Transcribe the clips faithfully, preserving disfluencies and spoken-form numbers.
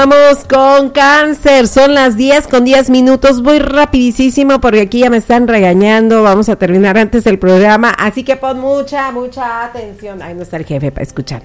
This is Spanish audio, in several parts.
vamos con Cáncer. Son las diez con diez minutos. Voy rapidísimo porque aquí ya me están regañando. Vamos a terminar antes del programa. Así que pon mucha, mucha atención. Ahí no está el jefe para escuchar.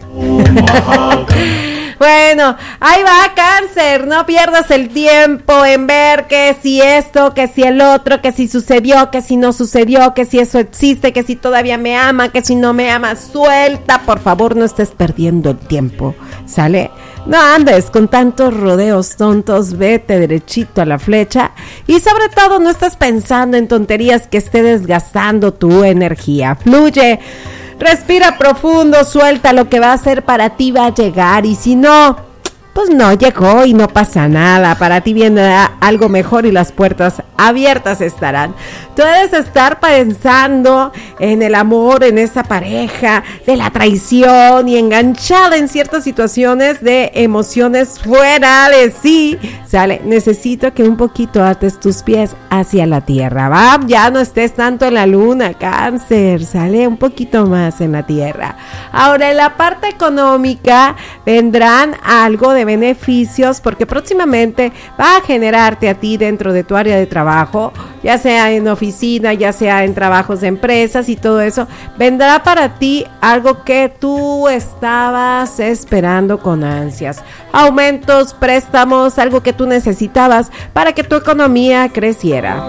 Bueno, ahí va, Cáncer. No pierdas el tiempo en ver que si esto, que si el otro, que si sucedió, que si no sucedió, que si eso existe, que si todavía me ama, que si no me ama. Suelta, por favor, no estés perdiendo el tiempo. ¿Sale? No andes con tantos rodeos tontos, vete derechito a la flecha y sobre todo no estés pensando en tonterías que esté desgastando tu energía. Fluye, respira profundo, suelta, lo que va a ser para ti va a llegar y si no, pues no llegó y no pasa nada, para ti viene algo mejor y las puertas abiertas estarán. Tú debes estar pensando en el amor, en esa pareja, de la traición y enganchada en ciertas situaciones de emociones fuera de sí, ¿sale? Necesito que un poquito ates tus pies hacia la tierra, ¿va? Ya no estés tanto en la luna, Cáncer, ¿sale? Un poquito más en la tierra. Ahora, en la parte económica vendrán algo de beneficios porque próximamente va a generarte a ti dentro de tu área de trabajo, ya sea en oficina, ya sea en trabajos de empresas y todo eso, vendrá para ti algo que tú estabas esperando con ansias, aumentos, préstamos, algo que tú necesitabas para que tu economía creciera.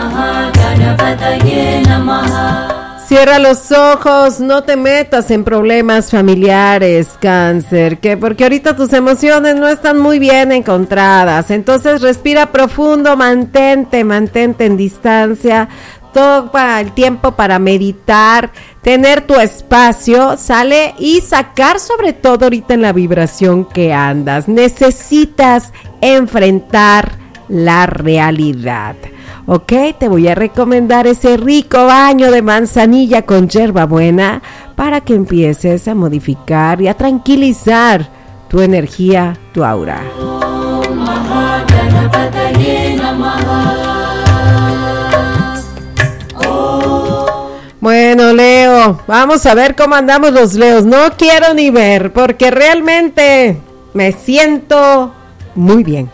Cierra los ojos, no te metas en problemas familiares, Cáncer, que porque ahorita tus emociones no están muy bien encontradas, entonces respira profundo, mantente, mantente en distancia, todo para el tiempo para meditar, tener tu espacio, sale y sacar sobre todo ahorita en la vibración que andas, necesitas enfrentar la realidad. Ok, te voy a recomendar ese rico baño de manzanilla con hierbabuena para que empieces a modificar y a tranquilizar tu energía, tu aura. Bueno, Leo, vamos a ver cómo andamos los Leos. No quiero ni ver porque realmente me siento muy bien.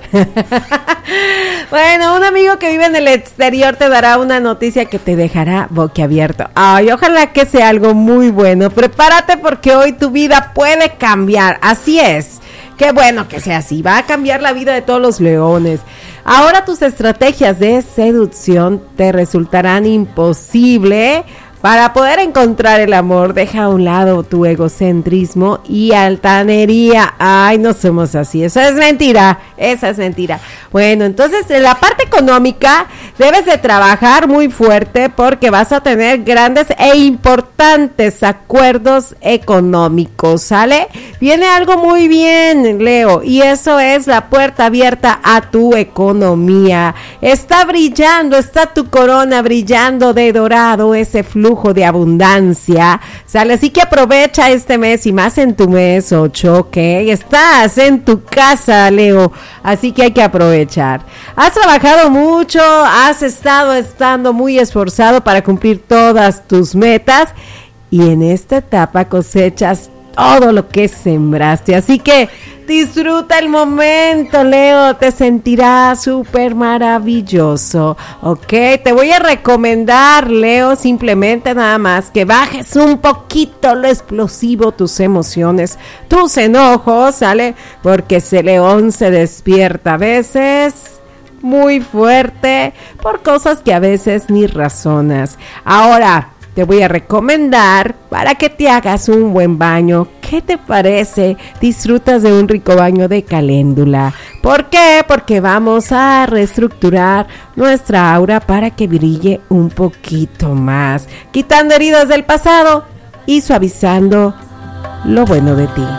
Bueno, un amigo que vive en el exterior te dará una noticia que te dejará boquiabierto. Ay, ojalá que sea algo muy bueno. Prepárate porque hoy tu vida puede cambiar. Así es. Qué bueno que sea así. Va a cambiar la vida de todos los leones. Ahora tus estrategias de seducción te resultarán imposible. Para poder encontrar el amor, deja a un lado tu egocentrismo y altanería. Ay, no somos así, eso es mentira, esa es mentira. Bueno, entonces en la parte económica debes de trabajar muy fuerte porque vas a tener grandes e importantes acuerdos económicos, ¿sale? Viene algo muy bien, Leo, y eso es la puerta abierta a tu economía. Está brillando, está tu corona brillando de dorado, ese flujo de abundancia, sale, así que aprovecha este mes y más en tu mes ocho, ok, estás en tu casa, Leo, así que hay que aprovechar. Has trabajado mucho, has estado estando muy esforzado para cumplir todas tus metas y en esta etapa cosechas todo lo que sembraste, así que disfruta el momento, Leo, te sentirás súper maravilloso, ok, te voy a recomendar, Leo, simplemente nada más que bajes un poquito lo explosivo, tus emociones, tus enojos, ¿sale? Porque ese león se despierta a veces muy fuerte por cosas que a veces ni razonas. Ahora, te voy a recomendar para que te hagas un buen baño. ¿Qué te parece? Disfrutas de un rico baño de caléndula. ¿Por qué? Porque vamos a reestructurar nuestra aura para que brille un poquito más, quitando heridas del pasado y suavizando lo bueno de ti.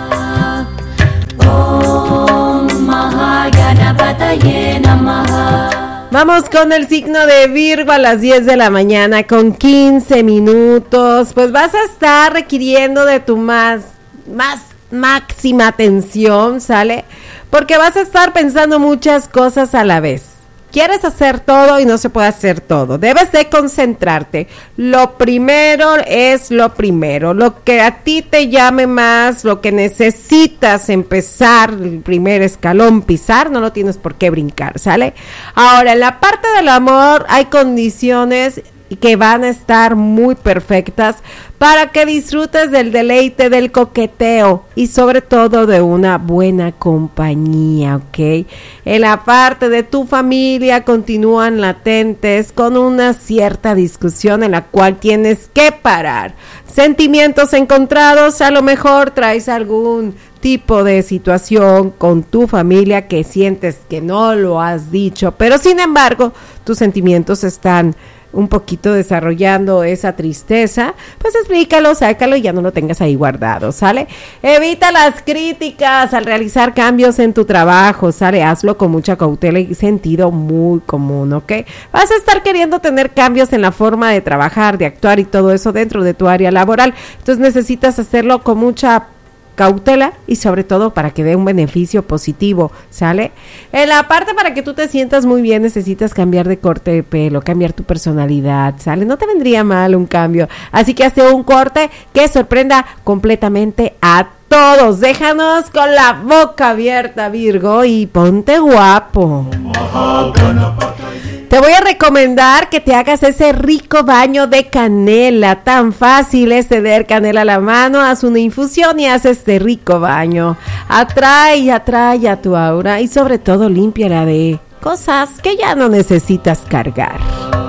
Om Mahaganapataye Namaha. Vamos con el signo de Virgo a las diez de la mañana con quince minutos. Pues vas a estar requiriendo de tu más, más máxima atención, ¿sale? Porque vas a estar pensando muchas cosas a la vez. Quieres hacer todo y no se puede hacer todo. Debes de concentrarte. Lo primero es lo primero. Lo que a ti te llame más, lo que necesitas empezar, el primer escalón, pisar, no lo tienes por qué brincar, ¿sale? Ahora, en la parte del amor hay condiciones que van a estar muy perfectas para que disfrutes del deleite, del coqueteo y sobre todo de una buena compañía, ¿ok? En la parte de tu familia continúan latentes con una cierta discusión en la cual tienes que parar. Sentimientos encontrados, a lo mejor traes algún tipo de situación con tu familia que sientes que no lo has dicho, pero sin embargo tus sentimientos están un poquito desarrollando esa tristeza, pues explícalo, sácalo y ya no lo tengas ahí guardado, ¿sale? Evita las críticas al realizar cambios en tu trabajo, ¿sale? Hazlo con mucha cautela y sentido muy común, ¿ok? Vas a estar queriendo tener cambios en la forma de trabajar, de actuar y todo eso dentro de tu área laboral, entonces necesitas hacerlo con mucha cautela y sobre todo para que dé un beneficio positivo, ¿sale? En la parte para que tú te sientas muy bien necesitas cambiar de corte de pelo, cambiar tu personalidad, ¿sale? No te vendría mal un cambio, así que hazte un corte que sorprenda completamente a todos. Déjanos con la boca abierta, Virgo, y ponte guapo. Te voy a recomendar que te hagas ese rico baño de canela. Tan fácil es tener canela a la mano. Haz una infusión y haz este rico baño. Atrae, atrae a tu aura y sobre todo límpiala de cosas que ya no necesitas cargar.